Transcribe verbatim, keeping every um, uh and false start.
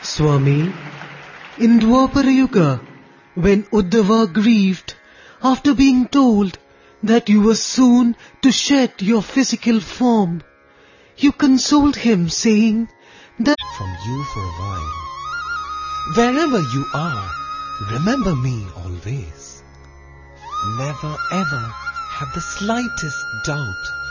Swami, in Dwapara Yuga, when Uddhava grieved after being told that you were soon to shed your physical form, you consoled him saying that from you for a while. Wherever you are, remember me always. Never ever have the slightest doubt